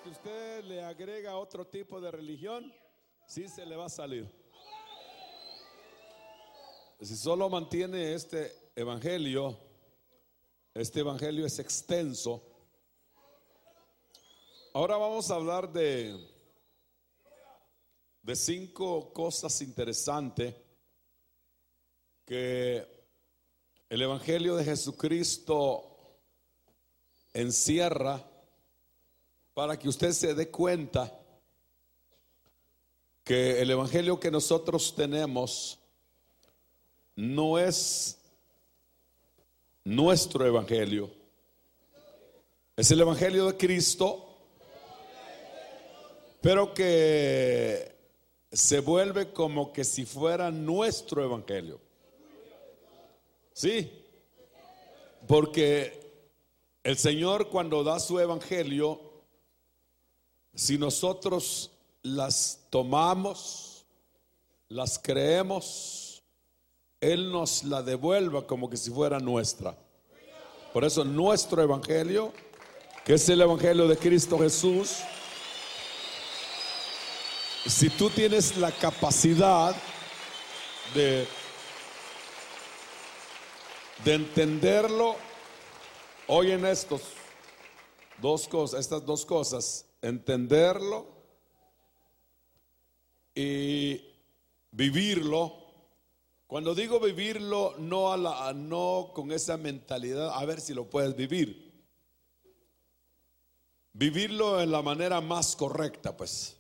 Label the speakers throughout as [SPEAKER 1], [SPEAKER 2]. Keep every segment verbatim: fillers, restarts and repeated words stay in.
[SPEAKER 1] usted le agrega otro tipo de religión, sí se le va a salir. Si solo mantiene este evangelio, este evangelio es extenso. Ahora vamos a hablar de, de cinco cosas interesantes que el evangelio de Jesucristo encierra, para que usted se dé cuenta que el evangelio que nosotros tenemos no es nuestro evangelio, es el evangelio de Cristo, pero que se vuelve como que si fuera nuestro evangelio. Sí, porque el Señor, cuando da su evangelio, si nosotros las tomamos, las creemos, Él nos la devuelve como que si fuera nuestra. Por eso nuestro evangelio, que es el evangelio de Cristo Jesús, si tú tienes la capacidad de, de entenderlo, oyen estos dos cosas, estas dos cosas, entenderlo y vivirlo. Cuando digo vivirlo, no, a la, no con esa mentalidad, a ver si lo puedes vivir. Vivirlo en la manera más correcta, pues.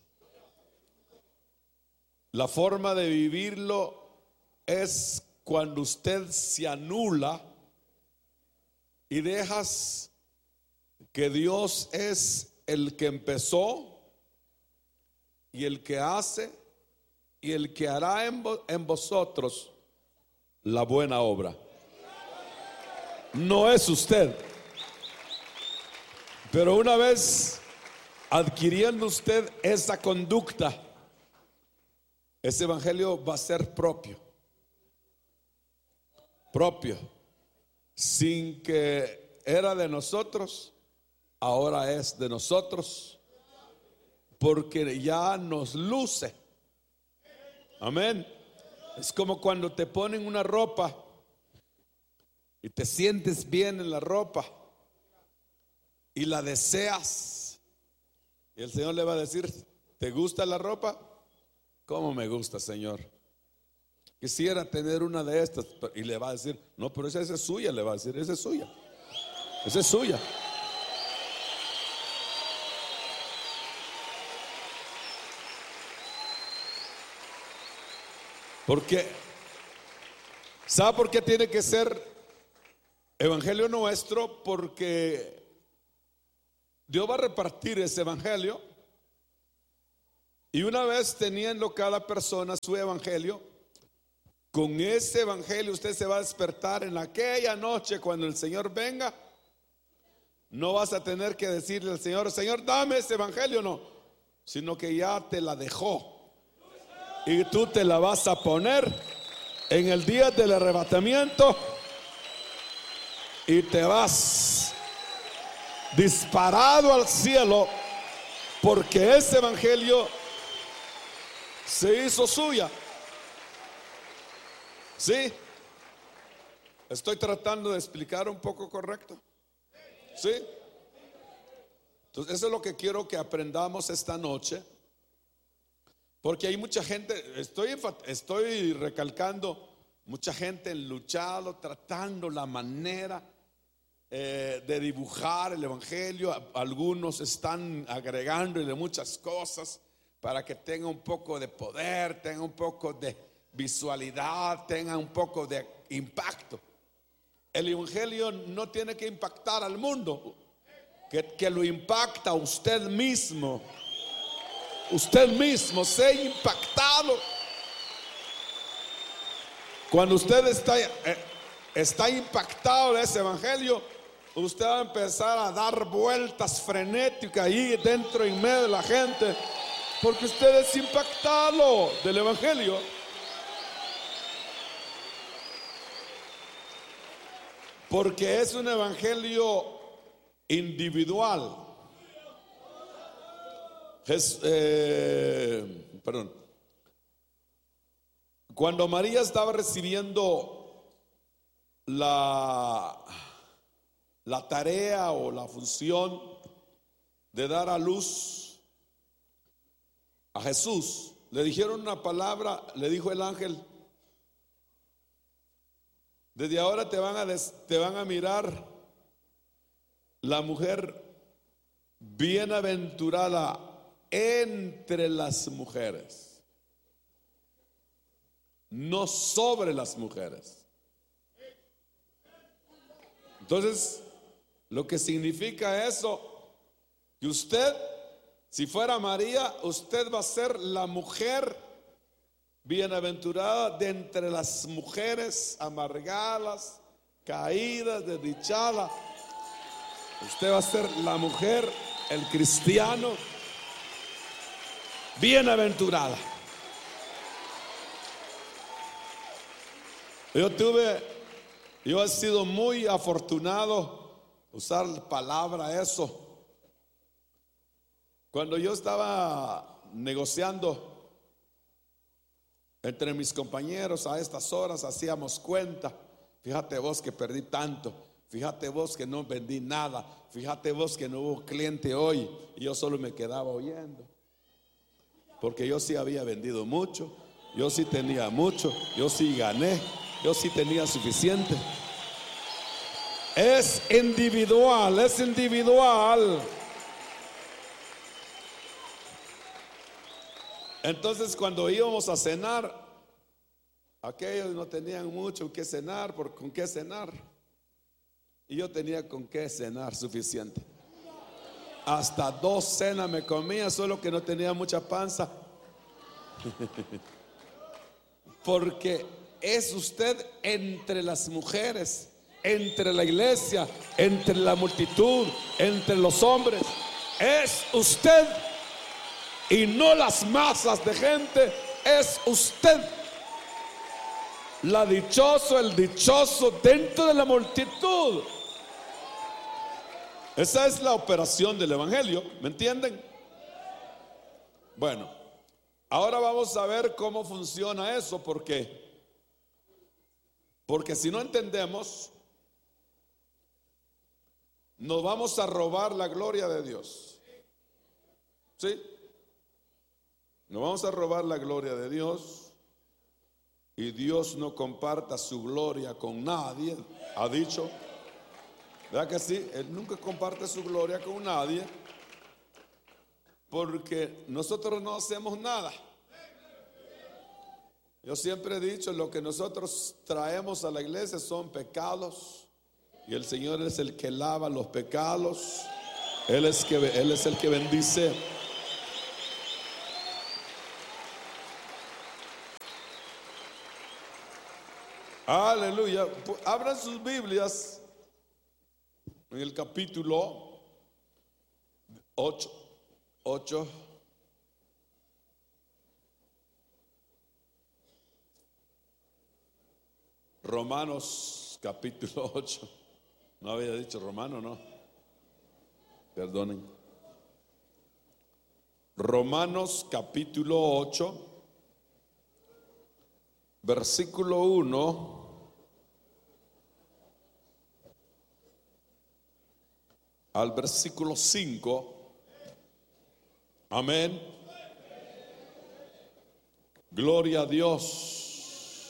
[SPEAKER 1] La forma de vivirlo es cuando usted se anula y dejas que Dios es el que empezó y el que hace y el que hará en, vo- en vosotros la buena obra. No es usted. Pero una vez adquiriendo usted esa conducta, ese evangelio va a ser propio. Propio. Sin que era de nosotros, ahora es de nosotros, porque ya nos luce. Amén. Es como cuando te ponen una ropa y te sientes bien en la ropa y la deseas, y el Señor le va a decir: ¿te gusta la ropa? ¿Cómo me gusta, Señor? Quisiera tener una de estas. Y le va a decir: no, pero esa, esa es suya. Le va a decir: esa es suya. Esa es suya. Porque, ¿sabe por qué tiene que ser evangelio nuestro? Porque Dios va a repartir ese evangelio, y una vez teniendo cada persona su evangelio, con ese evangelio usted se va a despertar en aquella noche cuando el Señor venga. No vas a tener que decirle al Señor: Señor, dame ese evangelio, no, sino que ya te la dejó y tú te la vas a poner en el día del arrebatamiento y te vas disparado al cielo, porque ese evangelio se hizo suya. ¿Sí? Estoy tratando de explicar un poco correcto. ¿Sí? Entonces eso es lo que quiero que aprendamos esta noche, porque hay mucha gente, estoy, enfat- estoy recalcando, mucha gente luchado, tratando la manera eh, de dibujar el evangelio. A- Algunos están agregándole muchas cosas para que tenga un poco de poder, tenga un poco de visualidad, tenga un poco de impacto. El evangelio no tiene que impactar al mundo, que, que lo impacta a usted mismo. Usted mismo sea impactado. Cuando usted está, eh, está impactado de ese evangelio, usted va a empezar a dar vueltas frenéticas ahí dentro y en medio de la gente, porque usted es impactado del evangelio. Porque es un evangelio individual. Jes- eh, perdón. Cuando María estaba recibiendo la, la tarea o la función de dar a luz a Jesús, le dijeron una palabra, le dijo el ángel: desde ahora te van a, des, te van a mirar la mujer bienaventurada entre las mujeres, no sobre las mujeres. Entonces, lo que significa eso, que usted, si fuera María, usted va a ser la mujer bienaventurada de entre las mujeres amargadas, caídas, desdichadas. Usted va a ser la mujer, el cristiano bienaventurada. Yo tuve, yo he sido muy afortunado usar la palabra eso. Cuando yo estaba negociando entre mis compañeros a estas horas, hacíamos cuenta. Fíjate vos que perdí tanto, fíjate vos que no vendí nada, fíjate vos que no hubo cliente hoy, y yo solo me quedaba oyendo, porque yo sí había vendido mucho, yo sí tenía mucho, yo sí gané, yo sí tenía suficiente. Es individual, es individual. Entonces, cuando íbamos a cenar, aquellos no tenían mucho que cenar, por con qué cenar, y yo tenía con qué cenar suficiente. Hasta dos cenas me comía, solo que no tenía mucha panza. Porque es usted entre las mujeres, entre la iglesia, entre la multitud, entre los hombres. Es usted y no las masas de gente. Es usted la dichoso, el dichoso dentro de la multitud. Esa es la operación del evangelio, ¿me entienden? Bueno, ahora vamos a ver cómo funciona eso, porque porque si no entendemos, nos vamos a robar la gloria de Dios. ¿Sí? Nos vamos a robar la gloria de Dios, y Dios no comparta su gloria con nadie, ha dicho. ¿Verdad que sí? Él nunca comparte su gloria con nadie, porque nosotros no hacemos nada. Yo siempre he dicho, lo que nosotros traemos a la iglesia son pecados, y el Señor es el que lava los pecados. Él es, que, Él es el que bendice. Aleluya. Abran sus Biblias en el capítulo ocho, ocho. Romanos capítulo ocho. No había dicho Romano, no. Perdonen. Romanos capítulo ocho, versículo uno al versículo cinco. Amén. Gloria a Dios.